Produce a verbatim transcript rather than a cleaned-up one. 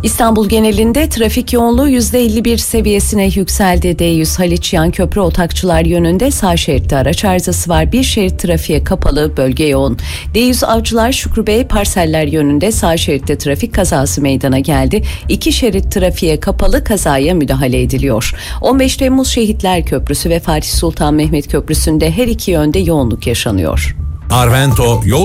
İstanbul genelinde trafik yoğunluğu yüzde elli bir seviyesine yükseldi. D yüz Haliç yan köprü Otakçılar yönünde sağ şeritte araç arızası var. Bir şerit trafiğe kapalı, bölge yoğun. D yüz Avcılar Şükrü Bey Parseller yönünde sağ şeritte trafik kazası meydana geldi. İki şerit trafiğe kapalı, kazaya müdahale ediliyor. on beş Temmuz Şehitler Köprüsü ve Fatih Sultan Mehmet Köprüsü'nde her iki yönde yoğunluk yaşanıyor. Arvento yol